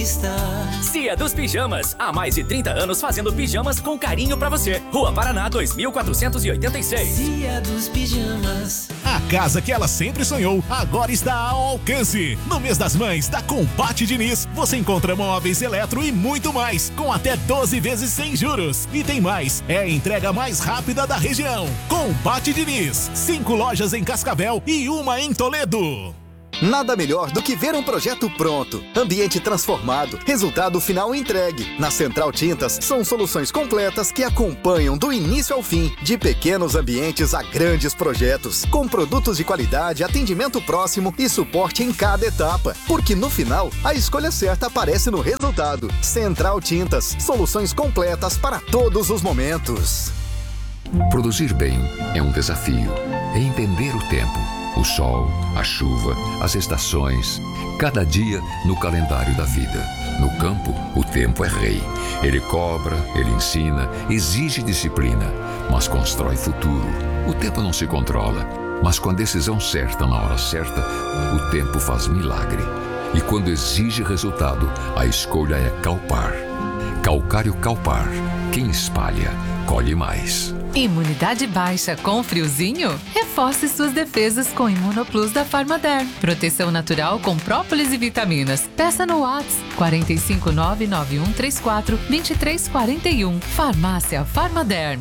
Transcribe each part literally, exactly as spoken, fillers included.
está. Cia dos Pijamas, há mais de trinta anos fazendo pijamas com carinho pra você. Rua Paraná, dois mil quatrocentos e oitenta e seis. Cia dos Pijamas. A casa que ela sempre sonhou, agora está ao alcance. No mês das mães, da Compate Diniz, você encontra móveis, eletro e muito mais, com até doze vezes sem juros. E tem mais, é a entrega mais rápida da região. Compate Diniz, cinco lojas em Cascavel e uma em Toledo. Nada melhor do que ver um projeto pronto, ambiente transformado, resultado final entregue. Na Central Tintas, são soluções completas que acompanham do início ao fim, de pequenos ambientes a grandes projetos, com produtos de qualidade, atendimento próximo e suporte em cada etapa. Porque no final, a escolha certa aparece no resultado. Central Tintas, soluções completas para todos os momentos. Produzir bem é um desafio. É entender o tempo. O sol, a chuva, as estações, cada dia no calendário da vida. No campo, o tempo é rei. Ele cobra, ele ensina, exige disciplina, mas constrói futuro. O tempo não se controla, mas com a decisão certa na hora certa, o tempo faz milagre. E quando exige resultado, a escolha é Calpar. Calcário Calpar. Quem espalha, colhe mais. Imunidade baixa com friozinho? Reforce suas defesas com Imunoplus da Farmaderm. Proteção natural com própolis e vitaminas. Peça no WhatsApp quatro cinco nove nove um três quatro dois três quatro um. Farmácia Farmaderm.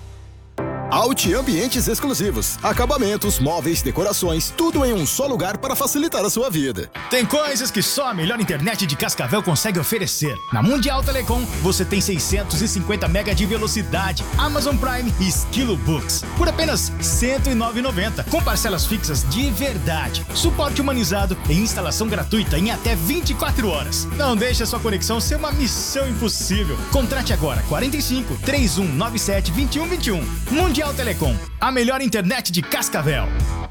Alt Ambientes Exclusivos. Acabamentos, móveis, decorações, tudo em um só lugar para facilitar a sua vida. Tem coisas que só a melhor internet de Cascavel consegue oferecer. Na Mundial Telecom, você tem seiscentos e cinquenta mega de velocidade, Amazon Prime e Esquilo Books, por apenas cento e nove reais e noventa centavos, com parcelas fixas de verdade, suporte humanizado e instalação gratuita em até vinte e quatro horas. Não deixe a sua conexão ser uma missão impossível. Contrate agora quarenta e cinco, trinta e um, noventa e sete, vinte e um vinte e um. Mundial Telecom, a melhor internet de Cascavel.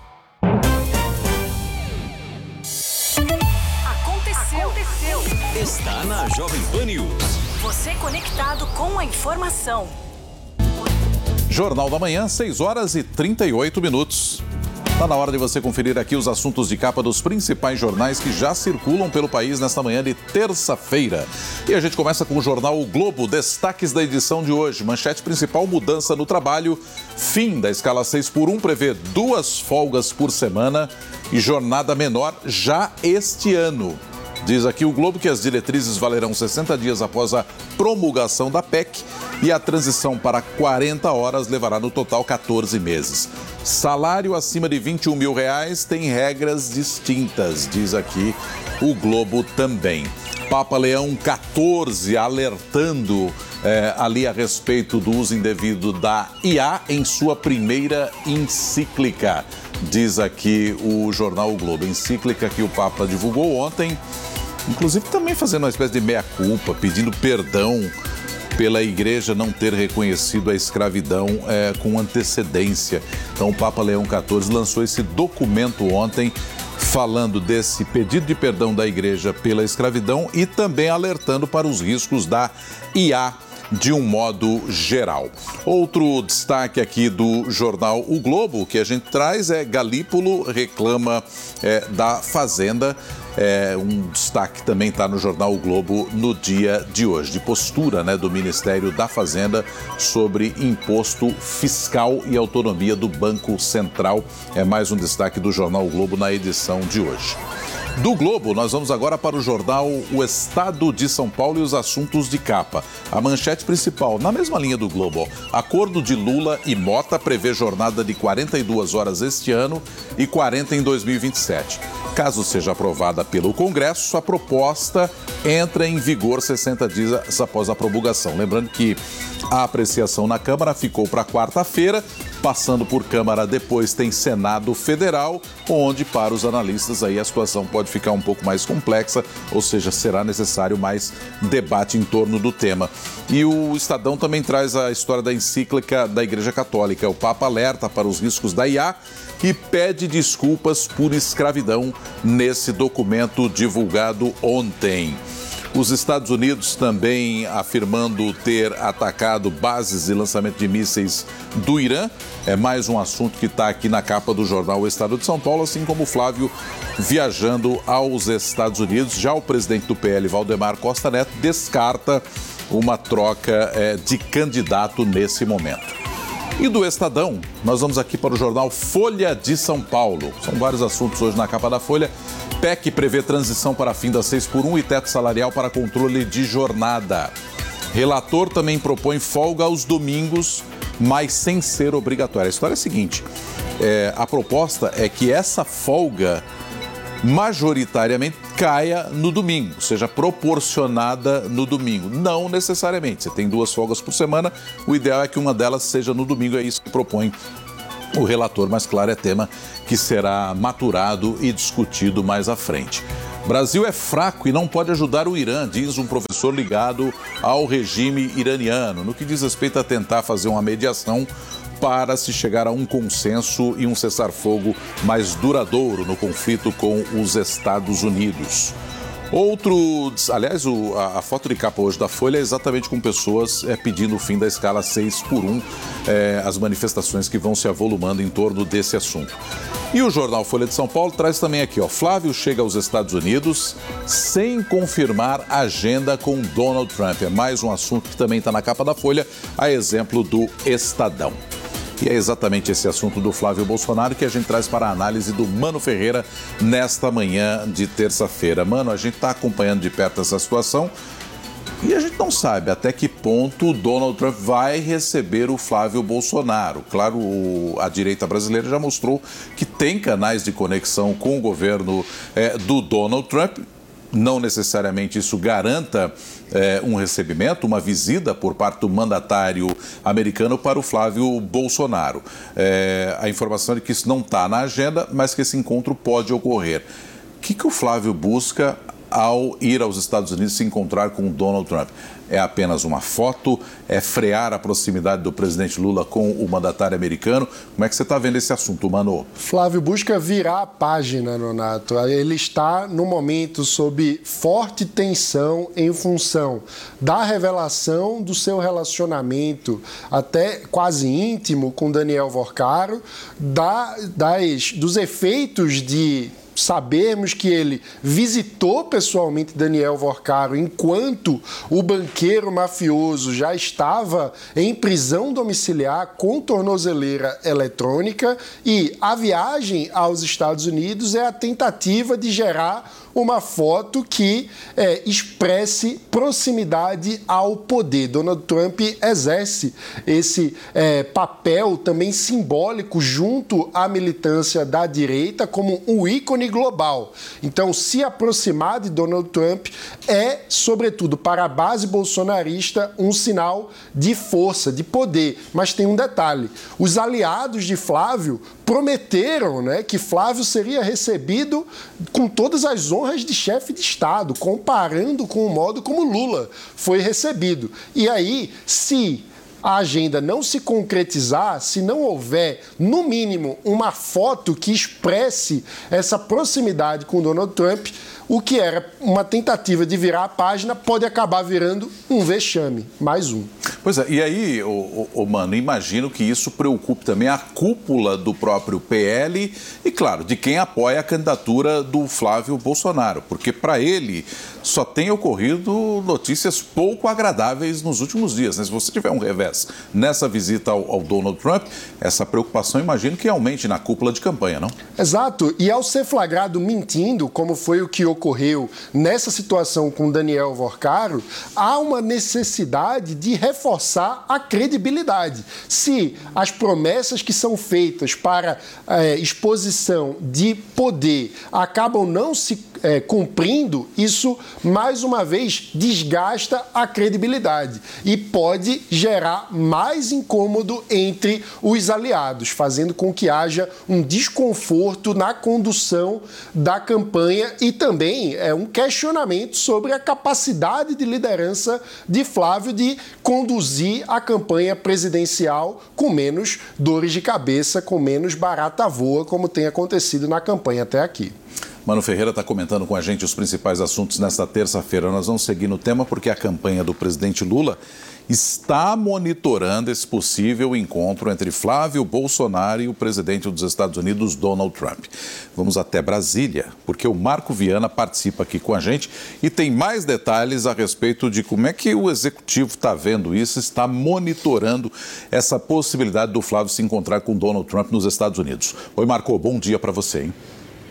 Aconteceu. Aconteceu. Está na Jovem Pan News. Você conectado com a informação. Jornal da Manhã, seis horas e trinta e oito minutos. Está na hora de você conferir aqui os assuntos de capa dos principais jornais que já circulam pelo país nesta manhã de terça-feira. E a gente começa com o jornal O Globo, destaques da edição de hoje. Manchete principal, mudança no trabalho. Fim da escala seis por um prevê duas folgas por semana e jornada menor já este ano. Diz aqui o Globo que as diretrizes valerão sessenta dias após a promulgação da P E C e a transição para quarenta horas levará no total quatorze meses. Salário acima de vinte e um mil reais tem regras distintas, diz aqui o Globo também. Papa Leão quatorze alertando é, ali a respeito do uso indevido da I A em sua primeira encíclica, diz aqui o jornal O Globo. Encíclica que o Papa divulgou ontem, inclusive também fazendo uma espécie de meia-culpa, pedindo perdão pela Igreja não ter reconhecido a escravidão é, com antecedência. Então o Papa Leão quatorze lançou esse documento ontem, falando desse pedido de perdão da Igreja pela escravidão e também alertando para os riscos da I A de um modo geral. Outro destaque aqui do jornal O Globo que a gente traz é Galípolo reclama é, da Fazenda. É, um destaque também está no jornal O Globo no dia de hoje, de postura, né, do Ministério da Fazenda sobre imposto fiscal e autonomia do Banco Central. É mais um destaque do jornal O Globo na edição de hoje. Do Globo, nós vamos agora para o jornal O Estado de São Paulo e os assuntos de capa. A manchete principal, na mesma linha do Globo, ó, acordo de Lula e Mota prevê jornada de quarenta e duas horas este ano e quarenta em dois mil e vinte e sete. Caso seja aprovada pelo Congresso, a proposta entra em vigor sessenta dias após a promulgação. Lembrando que a apreciação na Câmara ficou para quarta-feira, passando por Câmara, depois tem Senado Federal, onde para os analistas aí a situação pode ficar um pouco mais complexa, ou seja, será necessário mais debate em torno do tema. E o Estadão também traz a história da encíclica da Igreja Católica. O Papa alerta para os riscos da I A e pede desculpas por escravidão nesse documento divulgado ontem. Os Estados Unidos também afirmando ter atacado bases de lançamento de mísseis do Irã. É mais um assunto que está aqui na capa do jornal O Estado de São Paulo, assim como o Flávio viajando aos Estados Unidos. Já o presidente do P L, Valdemar Costa Neto, descarta uma troca é, de candidato nesse momento. E do Estadão, nós vamos aqui para o jornal Folha de São Paulo. São vários assuntos hoje na capa da Folha. P E C prevê transição para fim das seis por um e teto salarial para controle de jornada. Relator também propõe folga aos domingos, mas sem ser obrigatória. A história é a seguinte, é, a proposta é que essa folga majoritariamente caia no domingo, seja proporcionada no domingo. Não necessariamente, você tem duas folgas por semana, o ideal é que uma delas seja no domingo, é isso que propõe o relator, mas claro, é tema que será maturado e discutido mais à frente. Brasil é fraco e não pode ajudar o Irã, diz um professor ligado ao regime iraniano, no que diz respeito a tentar fazer uma mediação para se chegar a um consenso e um cessar-fogo mais duradouro no conflito com os Estados Unidos. Outro, aliás, o, a, a foto de capa hoje da Folha é exatamente com pessoas é, pedindo o fim da escala seis por um, é, as manifestações que vão se avolumando em torno desse assunto. E o jornal Folha de São Paulo traz também aqui, ó, Flávio chega aos Estados Unidos sem confirmar agenda com Donald Trump. É mais um assunto que também está na capa da Folha, a exemplo do Estadão. E é exatamente esse assunto do Flávio Bolsonaro que a gente traz para a análise do Mano Ferreira nesta manhã de terça-feira. Mano, a gente está acompanhando de perto essa situação e a gente não sabe até que ponto o Donald Trump vai receber o Flávio Bolsonaro. Claro, o, a direita brasileira já mostrou que tem canais de conexão com o governo é, do Donald Trump. Não necessariamente isso garanta é, um recebimento, uma visita por parte do mandatário americano para o Flávio Bolsonaro. É, a informação é que isso não está na agenda, mas que esse encontro pode ocorrer. O que, que o Flávio busca ao ir aos Estados Unidos se encontrar com o Donald Trump? É apenas uma foto? É frear a proximidade do presidente Lula com o mandatário americano? Como é que você está vendo esse assunto, Mano? Flávio busca virar a página, Nonato. Ele está, no momento, sob forte tensão em função da revelação do seu relacionamento até quase íntimo com Daniel Vorcaro, da, das, dos efeitos de sabermos que ele visitou pessoalmente Daniel Vorcaro enquanto o banqueiro mafioso já estava em prisão domiciliar com tornozeleira eletrônica, e a viagem aos Estados Unidos é a tentativa de gerar uma foto que é, expresse proximidade ao poder. Donald Trump exerce esse é, papel também simbólico junto à militância da direita como um ícone global. Então, se aproximar de Donald Trump é, sobretudo para a base bolsonarista, um sinal de força, de poder. Mas tem um detalhe: os aliados de Flávio prometeram, né, que Flávio seria recebido com todas as honras de chefe de Estado, comparando com o modo como Lula foi recebido. E aí, se a agenda não se concretizar, se não houver, no mínimo, uma foto que expresse essa proximidade com Donald Trump, o que era uma tentativa de virar a página pode acabar virando um vexame, mais um. Pois é, e aí, ô, ô, Mano, imagino que isso preocupe também a cúpula do próprio P L e, claro, de quem apoia a candidatura do Flávio Bolsonaro, porque para ele só tem ocorrido notícias pouco agradáveis nos últimos dias, né? Se você tiver um revés nessa visita ao, ao Donald Trump, essa preocupação imagino que aumente na cúpula de campanha, não? Exato, e ao ser flagrado mentindo, como foi o que ocorreu nessa situação com Daniel Vorcaro, há uma necessidade de reforçar a credibilidade. Se as promessas que são feitas para é, exposição de poder acabam não se é, cumprindo, isso, mais uma vez, desgasta a credibilidade e pode gerar mais incômodo entre os aliados, fazendo com que haja um desconforto na condução da campanha e também é um questionamento sobre a capacidade de liderança de Flávio de conduzir a campanha presidencial com menos dores de cabeça, com menos barata voa, como tem acontecido na campanha até aqui. Mano Ferreira está comentando com a gente os principais assuntos nesta terça-feira. Nós vamos seguir no tema porque a campanha do presidente Lula está monitorando esse possível encontro entre Flávio Bolsonaro e o presidente dos Estados Unidos, Donald Trump. Vamos até Brasília, porque o Marco Viana participa aqui com a gente e tem mais detalhes a respeito de como é que o executivo está vendo isso, está monitorando essa possibilidade do Flávio se encontrar com Donald Trump nos Estados Unidos. Oi, Marco, bom dia para você, hein?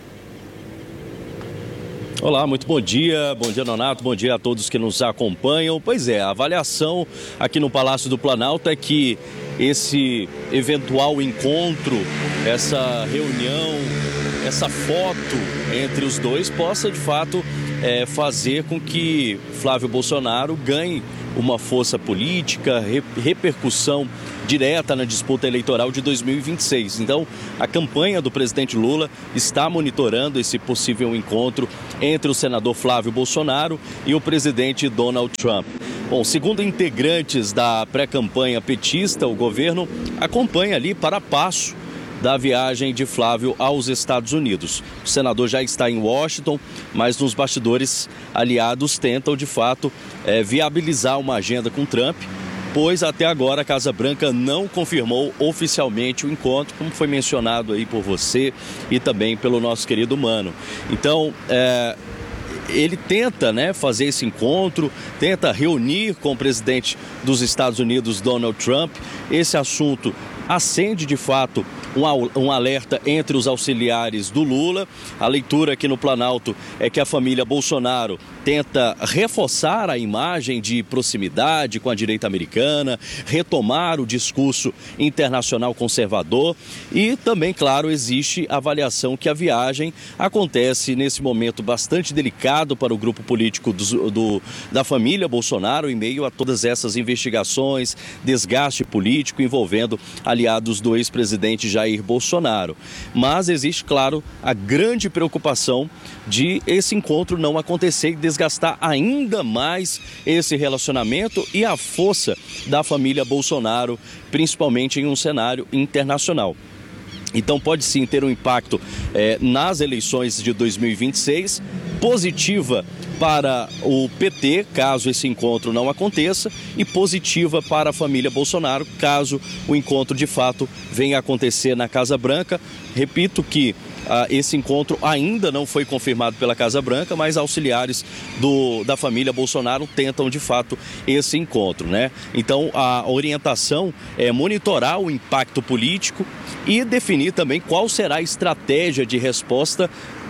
Olá, muito bom dia, bom dia Nonato, bom dia a todos que nos acompanham. Pois é, a avaliação aqui no Palácio do Planalto é que esse eventual encontro, essa reunião, essa foto entre os dois possa de fato é, fazer com que Flávio Bolsonaro ganhe uma força política, re- repercussão direta na disputa eleitoral de dois mil e vinte e seis. Então, a campanha do presidente Lula está monitorando esse possível encontro entre o senador Flávio Bolsonaro e o presidente Donald Trump. Bom, segundo integrantes da pré-campanha petista, o governo acompanha ali para a passo da viagem de Flávio aos Estados Unidos. O senador já está em Washington, mas nos bastidores aliados tentam, de fato, é, viabilizar uma agenda com Trump, pois até agora a Casa Branca não confirmou oficialmente o encontro, como foi mencionado aí por você e também pelo nosso querido Mano. Então, é, ele tenta, né, fazer esse encontro, tenta reunir com o presidente dos Estados Unidos, Donald Trump. Esse assunto acende, de fato, um, um alerta entre os auxiliares do Lula. A leitura aqui no Planalto é que a família Bolsonaro tenta reforçar a imagem de proximidade com a direita americana, retomar o discurso internacional conservador e também, claro, existe a avaliação que a viagem acontece nesse momento bastante delicado para o grupo político do, do, da família Bolsonaro, em meio a todas essas investigações, desgaste político envolvendo aliados do ex-presidente Jair Bolsonaro. Mas existe, claro, a grande preocupação de esse encontro não acontecer e desgastar ainda mais esse relacionamento e a força da família Bolsonaro, principalmente em um cenário internacional. Então pode sim ter um impacto eh, nas eleições de dois mil e vinte e seis, positiva para o P T, caso esse encontro não aconteça, e positiva para a família Bolsonaro, caso o encontro de fato venha a acontecer na Casa Branca. Repito que ah, esse encontro ainda não foi confirmado pela Casa Branca, mas auxiliares do, da família Bolsonaro tentam de fato esse encontro, né? Então a orientação é monitorar o impacto político e definir também qual será a estratégia de resposta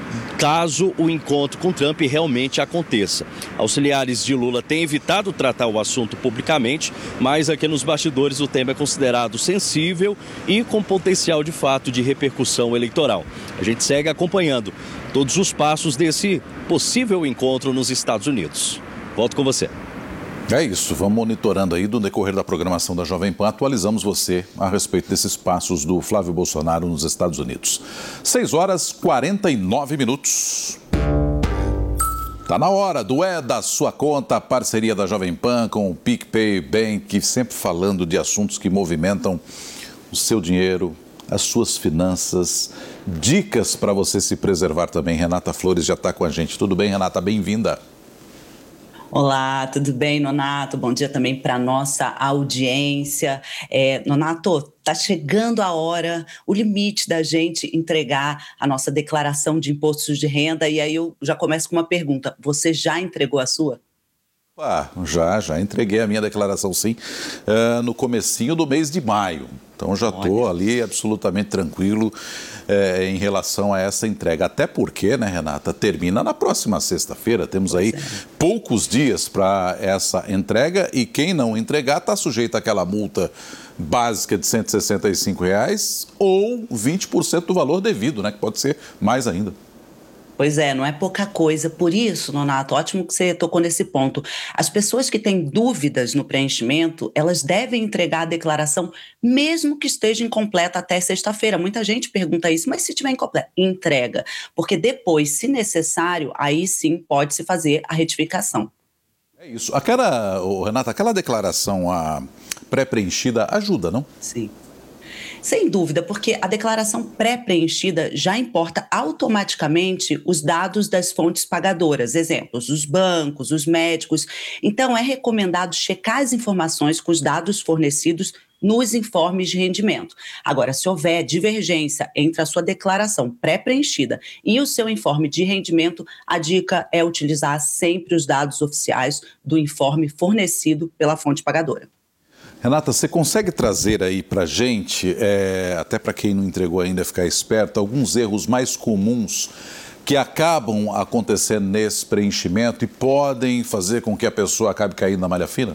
caso o encontro com Trump realmente aconteça. Auxiliares de Lula têm evitado tratar o assunto publicamente, mas aqui nos bastidores o tema é considerado sensível e com potencial de fato de repercussão eleitoral. A gente segue acompanhando todos os passos desse possível encontro nos Estados Unidos. Volto com você. É isso, vamos monitorando aí. Do decorrer da programação da Jovem Pan, atualizamos você a respeito desses passos do Flávio Bolsonaro nos Estados Unidos. seis horas e quarenta e nove minutos. Tá na hora do É da Sua Conta, a parceria da Jovem Pan com o PicPay Bank, sempre falando de assuntos que movimentam o seu dinheiro, as suas finanças, dicas para você se preservar também. Renata Flores já está com a gente. Tudo bem, Renata? Bem-vinda. Olá, tudo bem, Nonato? Bom dia também para a nossa audiência. É, Nonato, está chegando a hora, o limite da gente entregar a nossa declaração de impostos de renda. E aí eu já começo com uma pergunta. Você já entregou a sua? Ah, já, já entreguei a minha declaração, sim, uh, no comecinho do mês de maio. Então já estou ali absolutamente tranquilo é, em relação a essa entrega. Até porque, né, Renata, termina na próxima sexta-feira. Temos aí poucos dias para essa entrega e quem não entregar está sujeito àquela multa básica de cento e sessenta e cinco reais ou vinte por cento do valor devido, né, que pode ser mais ainda. Pois é, não é pouca coisa. Por isso, Nonato, ótimo que você tocou nesse ponto. As pessoas que têm dúvidas no preenchimento, elas devem entregar a declaração, mesmo que esteja incompleta até sexta-feira. Muita gente pergunta isso, mas se tiver incompleta, entrega. Porque depois, se necessário, aí sim pode-se fazer a retificação. É isso. Aquela, oh, Renata, aquela declaração a pré-preenchida ajuda, não? Sim. Sem dúvida, porque a declaração pré-preenchida já importa automaticamente os dados das fontes pagadoras, exemplos, os bancos, os médicos. Então, é recomendado checar as informações com os dados fornecidos nos informes de rendimento. Agora, se houver divergência entre a sua declaração pré-preenchida e o seu informe de rendimento, a dica é utilizar sempre os dados oficiais do informe fornecido pela fonte pagadora. Renata, você consegue trazer aí para a gente, é, até para quem não entregou ainda ficar esperto, alguns erros mais comuns que acabam acontecendo nesse preenchimento e podem fazer com que a pessoa acabe caindo na malha fina?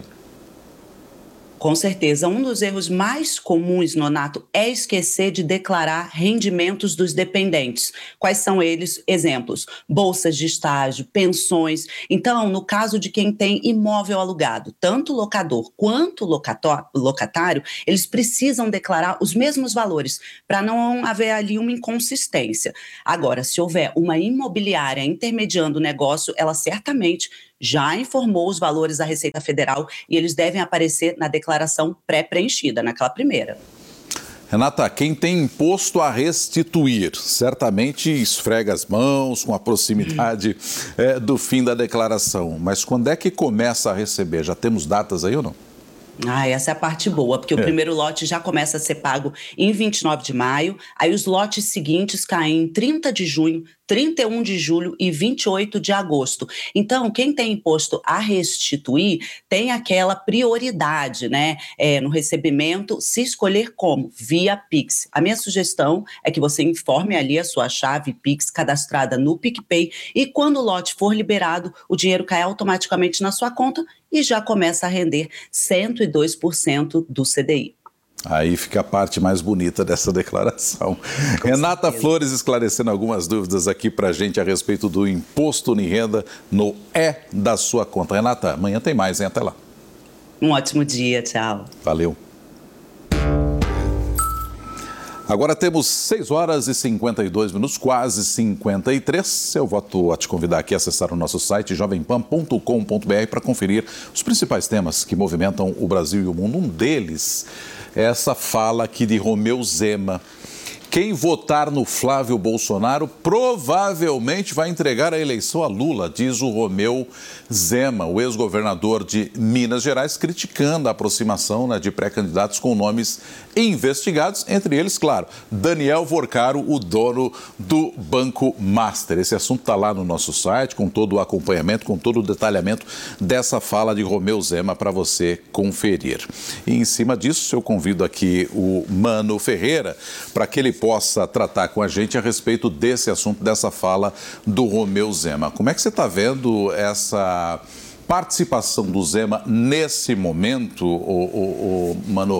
Com certeza, um dos erros mais comuns, Nonato, é esquecer de declarar rendimentos dos dependentes. Quais são eles? Exemplos, bolsas de estágio, pensões. Então, no caso de quem tem imóvel alugado, tanto locador quanto locatário, eles precisam declarar os mesmos valores, para não haver ali uma inconsistência. Agora, se houver uma imobiliária intermediando o negócio, ela certamente já informou os valores à Receita Federal e eles devem aparecer na declaração pré-preenchida, naquela primeira. Renata, quem tem imposto a restituir, certamente esfrega as mãos com a proximidade é, do fim da declaração. Mas quando é que começa a receber? Já temos datas aí ou não? Ah, essa é a parte boa, porque é. o primeiro lote já começa a ser pago em vinte e nove de maio, aí os lotes seguintes caem em trinta de junho, trinta e um de julho e vinte e oito de agosto. Então, quem tem imposto a restituir tem aquela prioridade, né, é, no recebimento, se escolher como? Via Pix. A minha sugestão é que você informe ali a sua chave Pix cadastrada no PicPay e quando o lote for liberado, o dinheiro cai automaticamente na sua conta e já começa a render cento e dois por cento do C D I. Aí fica a parte mais bonita dessa declaração. Com Renata certeza. Flores esclarecendo algumas dúvidas aqui pra gente a respeito do imposto de renda no E da sua conta. Renata, amanhã tem mais, hein? Até lá. Um ótimo dia, tchau. Valeu. Agora temos seis horas e cinquenta e dois minutos, quase cinquenta e três. Eu volto a te convidar aqui a acessar o nosso site jovem pan ponto com ponto br para conferir os principais temas que movimentam o Brasil e o mundo. Um deles é essa fala aqui de Romeu Zema. Quem votar no Flávio Bolsonaro provavelmente vai entregar a eleição a Lula, diz o Romeu Zema, o ex-governador de Minas Gerais, criticando a aproximação, né, de pré-candidatos com nomes investigados, entre eles, claro, Daniel Vorcaro, o dono do Banco Master. Esse assunto está lá no nosso site, com todo o acompanhamento, com todo o detalhamento dessa fala de Romeu Zema para você conferir. E em cima disso, eu convido aqui o Mano Ferreira para que ele possa tratar com a gente a respeito desse assunto, dessa fala do Romeu Zema. Como é que você está vendo essa participação do Zema nesse momento, o, o, o Mano?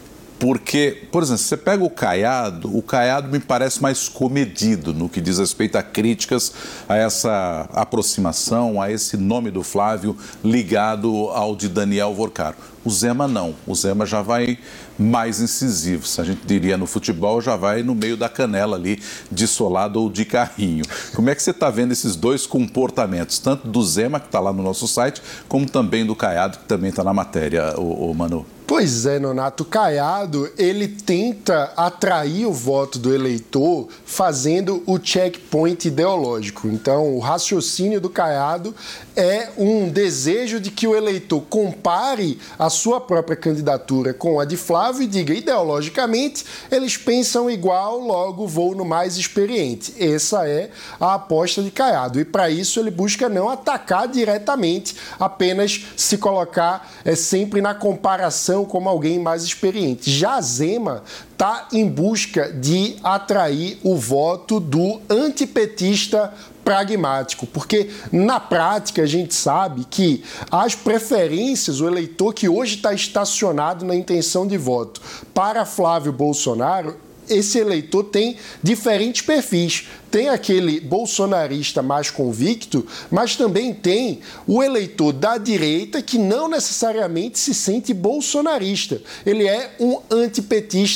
Porque, por exemplo, você pega o Caiado, o Caiado me parece mais comedido no que diz respeito a críticas a essa aproximação, a esse nome do Flávio ligado ao de Daniel Vorcaro. O Zema não, o Zema já vai mais incisivo, se a gente diria no futebol, já vai no meio da canela ali, de solado ou de carrinho. Como é que você está vendo esses dois comportamentos, tanto do Zema, que está lá no nosso site, como também do Caiado, que também está na matéria, o, o Manu? Pois é, Nonato, o Caiado, ele tenta atrair o voto do eleitor fazendo o checkpoint ideológico. Então, o raciocínio do Caiado é um desejo de que o eleitor compare a sua própria candidatura com a de Flávio e diga, ideologicamente, eles pensam igual, logo vou no mais experiente. Essa é a aposta de Caiado. E para isso ele busca não atacar diretamente, apenas se colocar é, sempre na comparação como alguém mais experiente. Já Zema está em busca de atrair o voto do antipetista pragmático, porque na prática a gente sabe que as preferências, o eleitor que hoje está estacionado na intenção de voto para Flávio Bolsonaro, esse eleitor tem diferentes perfis. Tem aquele bolsonarista mais convicto, mas também tem o eleitor da direita que não necessariamente se sente bolsonarista. Ele é um antipetista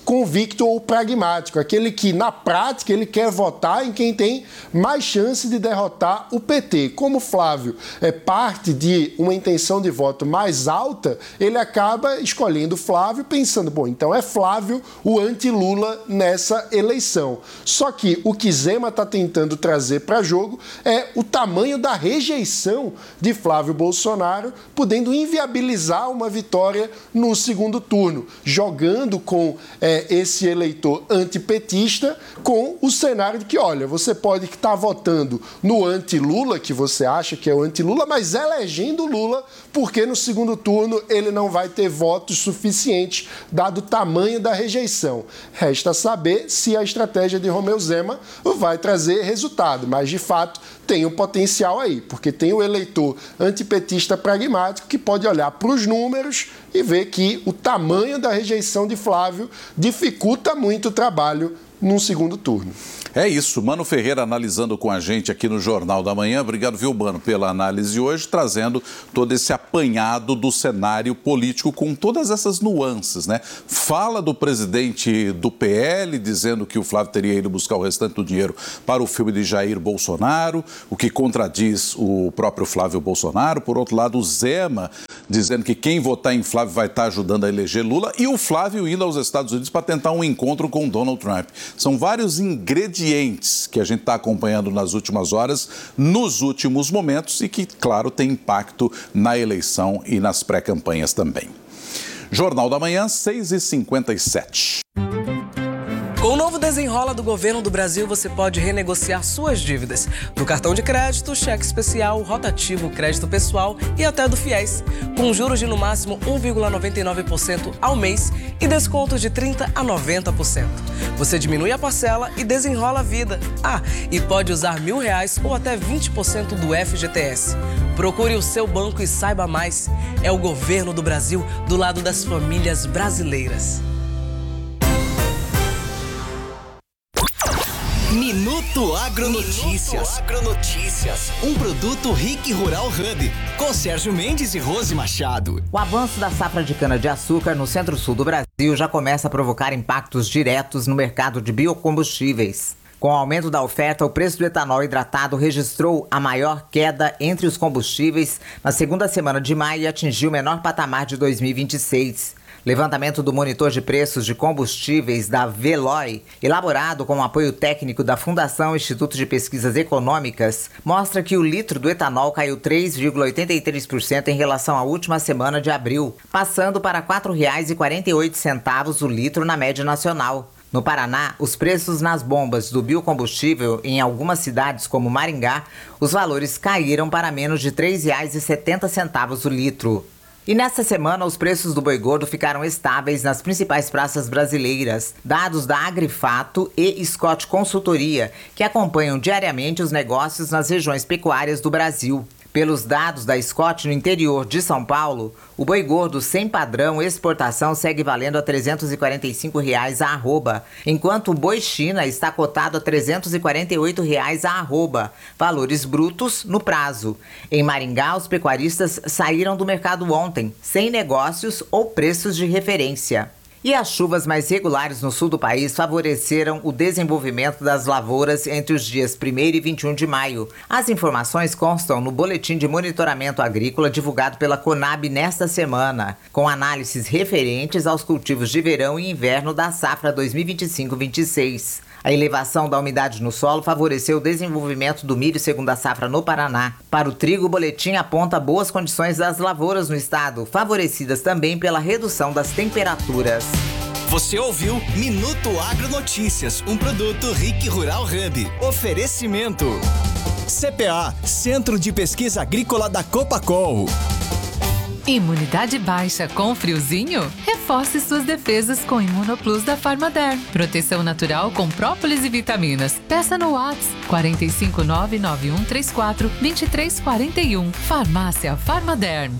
convicto ou pragmático, aquele que, na prática, ele quer votar em quem tem mais chance de derrotar o P T. Como Flávio é parte de uma intenção de voto mais alta, ele acaba escolhendo Flávio pensando, bom, então é Flávio o anti-Lula nessa eleição. Só que o que Zema está tentando trazer para jogo é o tamanho da rejeição de Flávio Bolsonaro, podendo inviabilizar uma vitória no segundo turno, jogando com é, esse eleitor antipetista com o cenário de que, olha, você pode estar votando no anti-Lula, que você acha que é o anti-Lula, mas elegendo Lula, porque no segundo turno ele não vai ter votos suficientes, dado o tamanho da rejeição. Resta saber se a estratégia de Romeu Zema vai trazer resultado, mas de fato tem um potencial aí, porque tem o eleitor antipetista pragmático que pode olhar para os números e ver que o tamanho da rejeição de Flávio dificulta muito o trabalho num segundo turno. É isso, Mano Ferreira analisando com a gente aqui no Jornal da Manhã. Obrigado, viu, Mano, pela análise hoje, trazendo todo esse apanhado do cenário político com todas essas nuances, né? Fala do presidente do P L, dizendo que o Flávio teria ido buscar o restante do dinheiro para o filme de Jair Bolsonaro, o que contradiz o próprio Flávio Bolsonaro. Por outro lado, o Zema dizendo que quem votar em Flávio vai estar ajudando a eleger Lula, e o Flávio indo aos Estados Unidos para tentar um encontro com Donald Trump. São vários ingredientes que a gente está acompanhando nas últimas horas, nos últimos momentos, e que, claro, tem impacto na eleição e nas pré-campanhas também. Jornal da Manhã, seis e cinquenta e sete. Com o novo Desenrola do Governo do Brasil, você pode renegociar suas dívidas do cartão de crédito, cheque especial, rotativo, crédito pessoal e até do FIES, com juros de no máximo um vírgula noventa e nove por cento ao mês e descontos de trinta por cento a noventa por cento. Você diminui a parcela e desenrola a vida. Ah, e pode usar mil reais ou até vinte por cento do F G T S. Procure o seu banco e saiba mais. É o Governo do Brasil do lado das famílias brasileiras. Minuto Agronotícias. Minuto Agronotícias. Um produto Rick Rural Hub, com Sérgio Mendes e Rose Machado. O avanço da safra de cana-de-açúcar no centro-sul do Brasil já começa a provocar impactos diretos no mercado de biocombustíveis. Com o aumento da oferta, o preço do etanol hidratado registrou a maior queda entre os combustíveis na segunda semana de maio e atingiu o menor patamar de dois mil e vinte e seis. Levantamento do monitor de preços de combustíveis da Veloy, elaborado com o apoio técnico da Fundação Instituto de Pesquisas Econômicas, mostra que o litro do etanol caiu três vírgula oitenta e três por cento em relação à última semana de abril, passando para quatro reais e quarenta e oito centavos o litro na média nacional. No Paraná, os preços nas bombas do biocombustível em algumas cidades como Maringá, os valores caíram para menos de três reais e setenta centavos o litro. E nesta semana, os preços do boi gordo ficaram estáveis nas principais praças brasileiras, dados da Agrifato e Scott Consultoria, que acompanham diariamente os negócios nas regiões pecuárias do Brasil. Pelos dados da Scott no interior de São Paulo, o boi gordo sem padrão exportação segue valendo a trezentos e quarenta e cinco reais a arroba, enquanto o boi China está cotado a trezentos e quarenta e oito reais a arroba, valores brutos no prazo. Em Maringá, os pecuaristas saíram do mercado ontem, sem negócios ou preços de referência. E as chuvas mais regulares no sul do país favoreceram o desenvolvimento das lavouras entre os dias primeiro e vinte e um de maio. As informações constam no Boletim de Monitoramento Agrícola divulgado pela Conab nesta semana, com análises referentes aos cultivos de verão e inverno da safra dois mil e vinte e cinco vinte e seis. A elevação da umidade no solo favoreceu o desenvolvimento do milho segunda safra no Paraná. Para o trigo, o boletim aponta boas condições das lavouras no estado, favorecidas também pela redução das temperaturas. Você ouviu Minuto Agronotícias, um produto Rick Rural Hub. Oferecimento C P A, Centro de Pesquisa Agrícola da Copacol. Imunidade baixa com friozinho? Reforce suas defesas com Imunoplus da Farmaderm. Proteção natural com própolis e vitaminas. Peça no WhatsApp quatro cinco nove nove um três quatro dois três quatro um. Farmácia Farmaderm.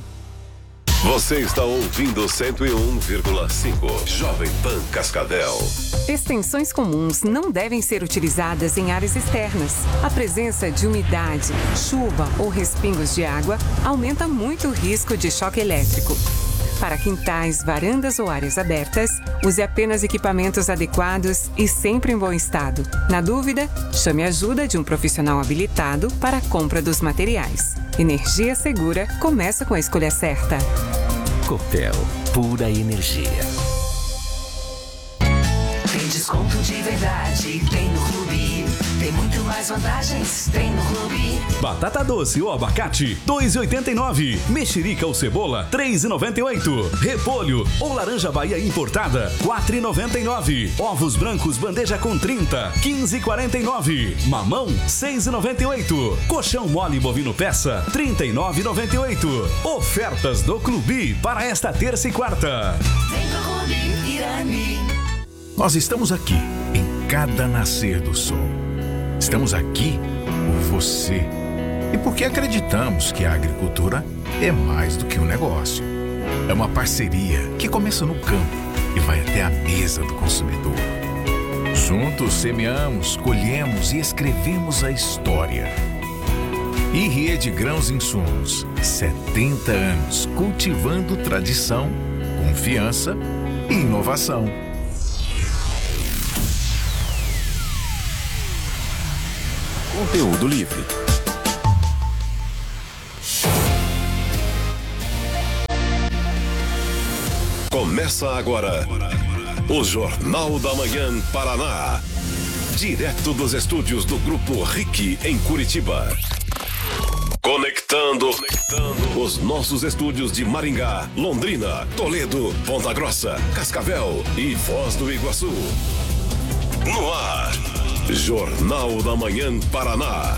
Você está ouvindo cento e um vírgula cinco Jovem Pan Cascavel. Extensões comuns não devem ser utilizadas em áreas externas. A presença de umidade, chuva ou respingos de água aumenta muito o risco de choque elétrico. Para quintais, varandas ou áreas abertas, use apenas equipamentos adequados e sempre em bom estado. Na dúvida, chame a ajuda de um profissional habilitado para a compra dos materiais. Energia segura começa com a escolha certa. Copel, pura energia. Tem desconto de verdade, tem no Clube. Tem muito mais vantagens, tem no Clube. Batata doce ou abacate, dois reais e oitenta e nove centavos. Mexerica ou cebola, três reais e noventa e oito centavos. Repolho ou laranja Bahia importada, quatro reais e noventa e nove centavos. Ovos brancos bandeja com trinta, quinze reais e quarenta e nove centavos. Mamão, seis reais e noventa e oito centavos. Colchão mole bovino peça, trinta e nove reais e noventa e oito centavos. Ofertas do Clube para esta terça e quarta. Vem pro Clube Irani. Nós estamos aqui, em cada nascer do sol. Estamos aqui por você e porque acreditamos que a agricultura é mais do que um negócio. É uma parceria que começa no campo e vai até a mesa do consumidor. Juntos semeamos, colhemos e escrevemos a história. E Rede Grãos Insumos, setenta anos cultivando tradição, confiança e inovação. Conteúdo livre. Começa agora o Jornal da Manhã Paraná. Direto dos estúdios do Grupo R I C em Curitiba. Conectando, Conectando os nossos estúdios de Maringá, Londrina, Toledo, Ponta Grossa, Cascavel e Foz do Iguaçu. No ar. Jornal da Manhã Paraná.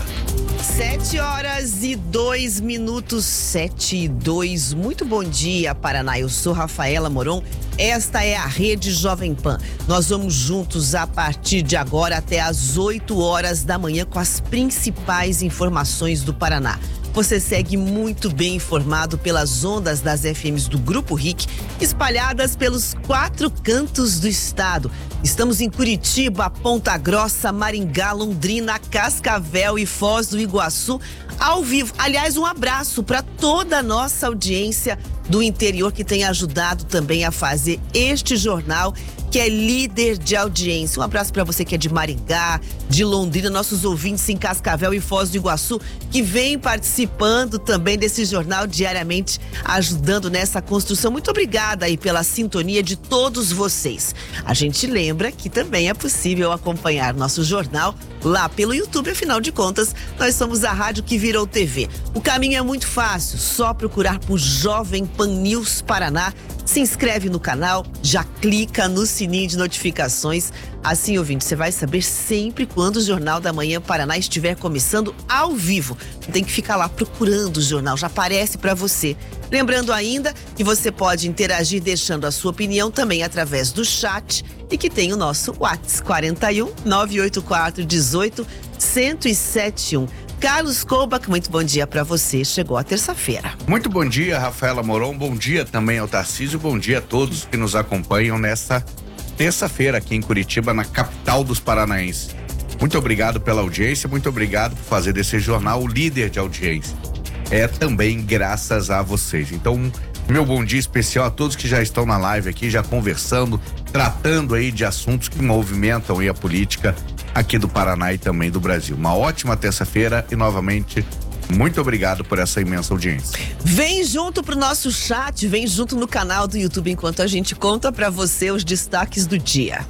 Sete horas e dois minutos, sete e dois. Muito bom dia, Paraná. Eu sou Rafaela Moron. Esta é a Rede Jovem Pan. Nós vamos juntos a partir de agora até às oito horas da manhã com as principais informações do Paraná. Você segue muito bem informado pelas ondas das F Ms do Grupo R I C, espalhadas pelos quatro cantos do estado. Estamos em Curitiba, Ponta Grossa, Maringá, Londrina, Cascavel e Foz do Iguaçu, ao vivo. Aliás, um abraço para toda a nossa audiência do interior que tem ajudado também a fazer este jornal, que é líder de audiência. Um abraço para você que é de Maringá, de Londrina, nossos ouvintes em Cascavel e Foz do Iguaçu, que vem participando também desse jornal diariamente, ajudando nessa construção. Muito obrigada aí pela sintonia de todos vocês. A gente lembra que também é possível acompanhar nosso jornal lá pelo YouTube, afinal de contas, nós somos a rádio que virou T V. O caminho é muito fácil, só procurar por Jovem Pan News Paraná. Se inscreve no canal, já clica no sininho de notificações. Assim, ouvinte, você vai saber sempre quando o Jornal da Manhã Paraná estiver começando ao vivo. Tem que ficar lá procurando o jornal, já aparece para você. Lembrando ainda que você pode interagir deixando a sua opinião também através do chat e que tem o nosso WhatsApp quarenta e um, nove oito quatro, dezoito, cento e setenta e um. Carlos Kobach, muito bom dia para você. Chegou a terça-feira. Muito bom dia, Rafaela Moron. Bom dia também ao Tarcísio. Bom dia a todos que nos acompanham nesta terça-feira aqui em Curitiba, na capital dos paranaenses. Muito obrigado pela audiência, muito obrigado por fazer desse jornal o líder de audiência. É também graças a vocês. Então, meu bom dia especial a todos que já estão na live aqui, já conversando, tratando aí de assuntos que movimentam aí a política aqui do Paraná e também do Brasil. Uma ótima terça-feira e novamente muito obrigado por essa imensa audiência. Vem junto pro nosso chat, vem junto no canal do YouTube enquanto a gente conta para você os destaques do dia.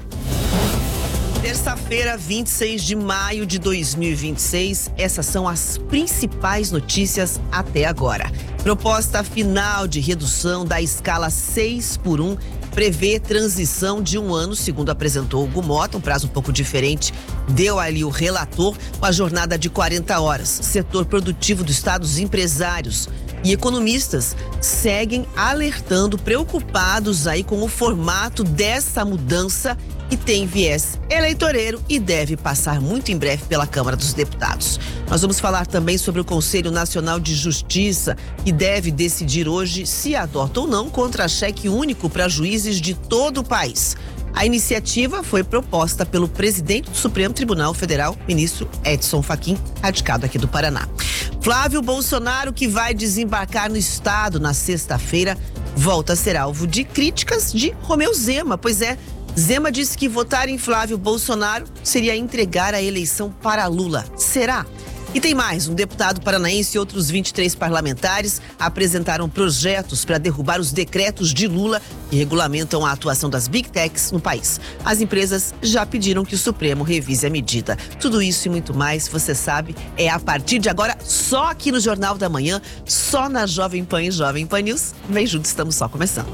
Terça-feira, vinte e seis de maio de dois mil e vinte e seis, essas são as principais notícias até agora. Proposta final de redução da escala seis por um prevê transição de um ano, segundo apresentou o Gumota, um prazo um pouco diferente, deu ali o relator, com a jornada de quarenta horas. Setor produtivo do estado, os empresários e economistas seguem alertando, preocupados aí com o formato dessa mudança que tem viés eleitoreiro e deve passar muito em breve pela Câmara dos Deputados. Nós vamos falar também sobre o Conselho Nacional de Justiça, que deve decidir hoje se adota ou não contra-cheque único para juízes de todo o país. A iniciativa foi proposta pelo presidente do Supremo Tribunal Federal, ministro Edson Fachin, radicado aqui do Paraná. Flávio Bolsonaro, que vai desembarcar no estado na sexta-feira, volta a ser alvo de críticas de Romeu Zema. Pois é, Zema disse que votar em Flávio Bolsonaro seria entregar a eleição para Lula. Será? E tem mais, um deputado paranaense e outros vinte e três parlamentares apresentaram projetos para derrubar os decretos de Lula que regulamentam a atuação das Big Techs no país. As empresas já pediram que o Supremo revise a medida. Tudo isso e muito mais, você sabe, é a partir de agora, só aqui no Jornal da Manhã, só na Jovem Pan e Jovem Pan News. Vem junto, estamos só começando.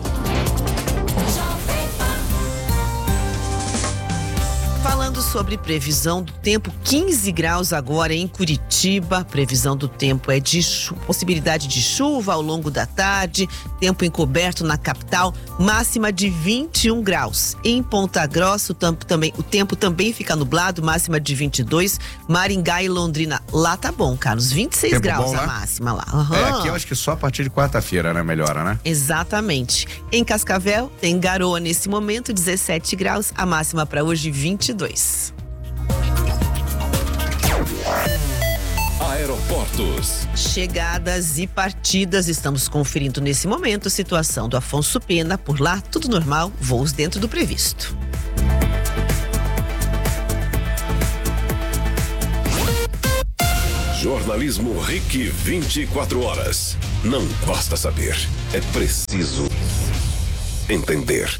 Falando sobre previsão do tempo, quinze graus agora em Curitiba. Previsão do tempo é de chu- possibilidade de chuva ao longo da tarde, tempo encoberto na capital, máxima de vinte e um graus. Em Ponta Grossa, o tempo também, o tempo também fica nublado, máxima de vinte e dois. Maringá e Londrina, lá tá bom, Carlos, vinte e seis Tempo graus bom a lá? máxima lá. Uhum. É, aqui eu acho que só a partir de quarta-feira, né? Melhora, né? Exatamente. Em Cascavel, tem garoa nesse momento, dezessete graus, a máxima para hoje vinte e dois. Aeroportos. Chegadas e partidas, estamos conferindo nesse momento a situação do Afonso Pena. Por lá, tudo normal, voos dentro do previsto. Jornalismo R I C vinte e quatro horas. Não basta saber, é preciso entender.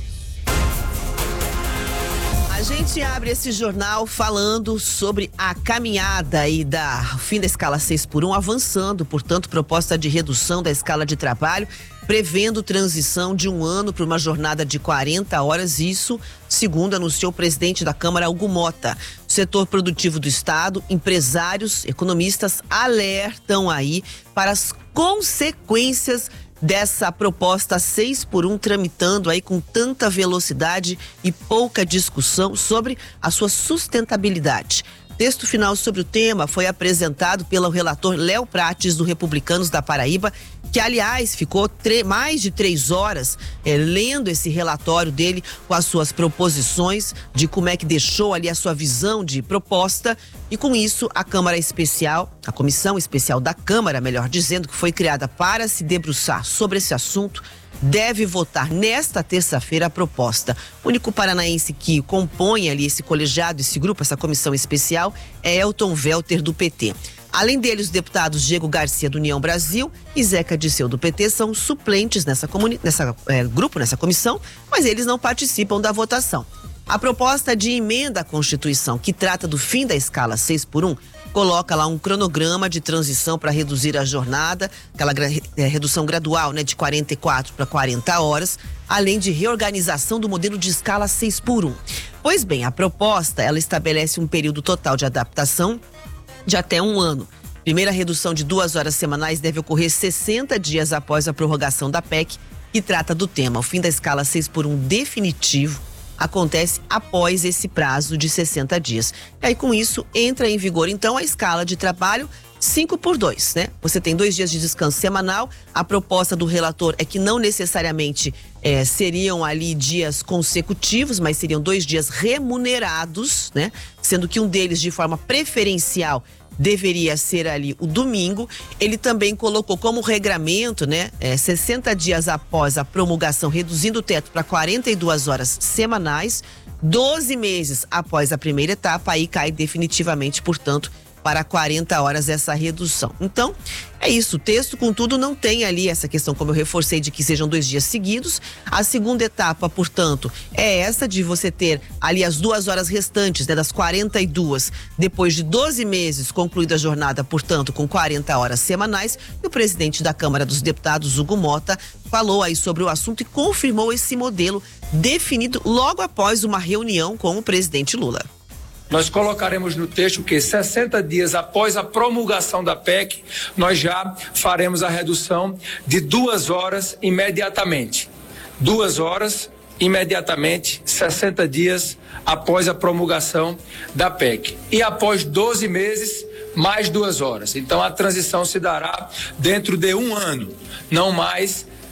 A gente abre esse jornal falando sobre a caminhada aí da fim da escala seis por um, avançando, portanto, proposta de redução da escala de trabalho, prevendo transição de um ano para uma jornada de quarenta horas, isso segundo anunciou o presidente da Câmara, Hugo Mota. O setor produtivo do estado, empresários, economistas alertam aí para as consequências dessa proposta seis por um, tramitando aí com tanta velocidade e pouca discussão sobre a sua sustentabilidade. Texto final sobre o tema foi apresentado pelo relator Léo Prates, do Republicanos da Paraíba, que, aliás, ficou tre- mais de três horas é, lendo esse relatório dele com as suas proposições de como é que deixou ali a sua visão de proposta. E com isso, a Câmara Especial, a Comissão Especial da Câmara, melhor dizendo, que foi criada para se debruçar sobre esse assunto, deve votar nesta terça-feira a proposta. O único paranaense que compõe ali esse colegiado, esse grupo, essa comissão especial, é Elton Velter, do P T. Além dele, os deputados Diego Garcia, do União Brasil, e Zeca Disseu, do P T, são suplentes nessa, comuni- nessa é, grupo, nessa comissão, mas eles não participam da votação. A proposta de emenda à Constituição, que trata do fim da escala seis por um, coloca lá um cronograma de transição para reduzir a jornada, aquela gra- é, redução gradual, né, de quarenta e quatro para quarenta horas, além de reorganização do modelo de escala seis por um. Pois bem, a proposta, ela estabelece um período total de adaptação de até um ano. Primeira redução de duas horas semanais deve ocorrer sessenta dias após a prorrogação da P E C, que trata do tema. O fim da escala seis por um definitivo acontece após esse prazo de sessenta dias. E aí, com isso, entra em vigor, então, a escala de trabalho cinco por dois, né? Você tem dois dias de descanso semanal. A proposta do relator é que não necessariamente é, seriam ali dias consecutivos, mas seriam dois dias remunerados, né? Sendo que um deles, de forma preferencial, deveria ser ali o domingo. Ele também colocou como regramento, né, é, sessenta dias após a promulgação, reduzindo o teto para quarenta e duas horas semanais, doze meses após a primeira etapa, aí cai definitivamente, portanto, para quarenta horas essa redução. Então, é isso. O texto, contudo, não tem ali essa questão, como eu reforcei, de que sejam dois dias seguidos. A segunda etapa, portanto, é essa de você ter ali as duas horas restantes, né, das quarenta e duas, depois de doze meses, concluída a jornada, portanto, com quarenta horas semanais. E o presidente da Câmara dos Deputados, Hugo Mota, falou aí sobre o assunto e confirmou esse modelo definido logo após uma reunião com o presidente Lula. Nós colocaremos no texto que sessenta dias após a promulgação da P E C, nós já faremos a redução de duas horas imediatamente. Duas horas imediatamente, sessenta dias após a promulgação da P E C. E após doze meses, mais duas horas. Então a transição se dará dentro de um ano, não mais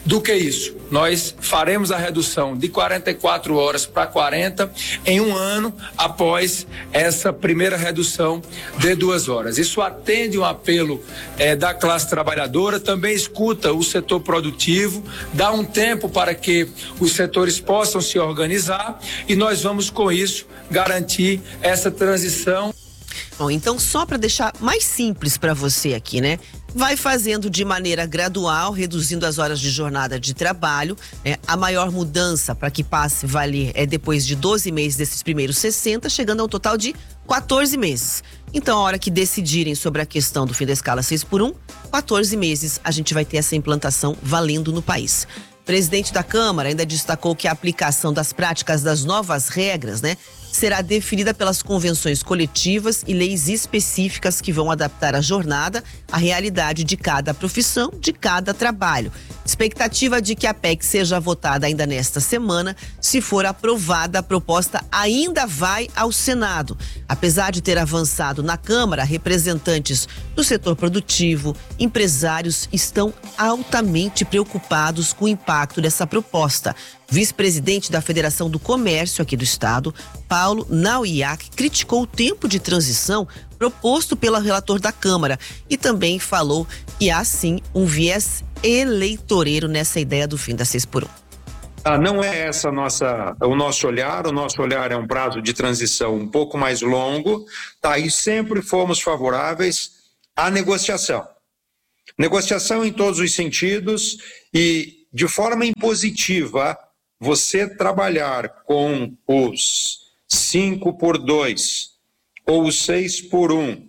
do que isso, nós faremos a redução de quarenta e quatro horas para quarenta em um ano após essa primeira redução de duas horas. Isso atende um apelo eh, da classe trabalhadora, também escuta o setor produtivo, dá um tempo para que os setores possam se organizar e nós vamos com isso garantir essa transição. Bom, então só para deixar mais simples para você aqui, né? Vai fazendo de maneira gradual, reduzindo as horas de jornada de trabalho. Né? A maior mudança para que passe a valer é depois de doze meses desses primeiros sessenta, chegando a um total de quatorze meses. Então, a hora que decidirem sobre a questão do fim da escala seis por um, quatorze meses a gente vai ter essa implantação valendo no país. O presidente da Câmara ainda destacou que a aplicação das práticas das novas regras, né, será definida pelas convenções coletivas e leis específicas que vão adaptar a jornada à realidade de cada profissão, de cada trabalho. Expectativa de que a P E C seja votada ainda nesta semana. Se for aprovada, a proposta ainda vai ao Senado. Apesar de ter avançado na Câmara, representantes do setor produtivo, empresários estão altamente preocupados com o impacto dessa proposta. Vice-presidente da Federação do Comércio aqui do estado, Paulo Nauiac, criticou o tempo de transição proposto pelo relator da Câmara e também falou que há sim um viés eleitoreiro nessa ideia do fim da seis por um. Ah, não é essa nossa, o nosso olhar, o nosso olhar é um prazo de transição um pouco mais longo, tá? E sempre fomos favoráveis à negociação. Negociação em todos os sentidos e de forma impositiva, você trabalhar com os cinco por dois ou os seis por um,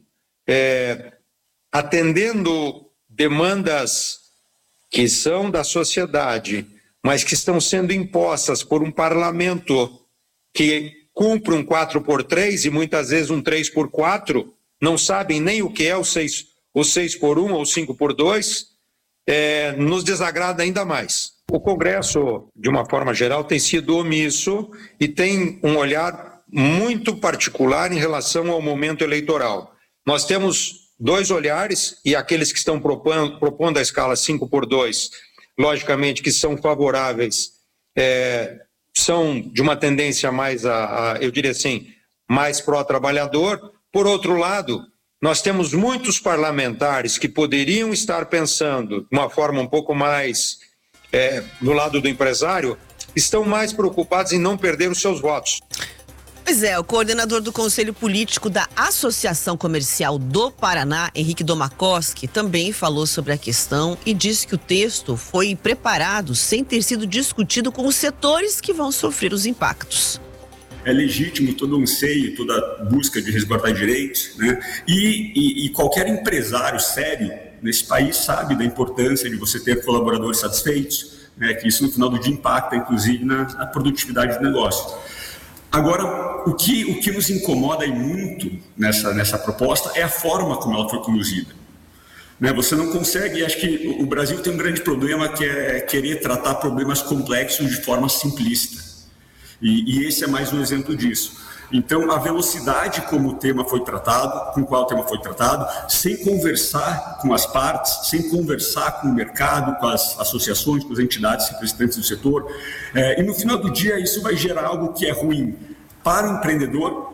é, atendendo demandas que são da sociedade, mas que estão sendo impostas por um parlamento que cumpre um quatro por três e muitas vezes um três por quatro, não sabem nem o que é o seis, o seis por um ou cinco por dois, é, nos desagrada ainda mais. O Congresso, de uma forma geral, tem sido omisso e tem um olhar muito particular em relação ao momento eleitoral. Nós temos dois olhares e aqueles que estão propondo, propondo a escala cinco por dois, logicamente que são favoráveis, é, são de uma tendência mais, a, a, eu diria assim, mais pró-trabalhador. Por outro lado, nós temos muitos parlamentares que poderiam estar pensando de uma forma um pouco mais é, do lado do empresário, estão mais preocupados em não perder os seus votos. Pois é, o coordenador do Conselho Político da Associação Comercial do Paraná, Henrique Domakoski, também falou sobre a questão e disse que o texto foi preparado sem ter sido discutido com os setores que vão sofrer os impactos. É legítimo todo o anseio, toda a busca de resguardar direitos, né? E, e, e qualquer empresário sério nesse país sabe da importância de você ter colaboradores satisfeitos, né? Que isso no final do dia impacta, inclusive, na, na produtividade do negócio. Agora, o que, o que nos incomoda e muito nessa, nessa proposta é a forma como ela foi conduzida. Né? Você não consegue, acho que o Brasil tem um grande problema que é querer tratar problemas complexos de forma simplista. E, e esse é mais um exemplo disso. Então, a velocidade como o tema foi tratado, com qual o tema foi tratado, sem conversar com as partes, sem conversar com o mercado, com as associações, com as entidades representantes do setor. É, e no final do dia, isso vai gerar algo que é ruim para o empreendedor,